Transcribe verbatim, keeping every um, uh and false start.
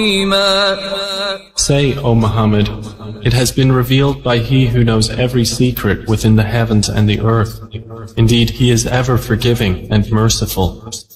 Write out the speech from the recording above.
Say, O Muhammad, it has been revealed by He who knows every secret within the heavens and the earth. Indeed, He is ever forgiving and merciful.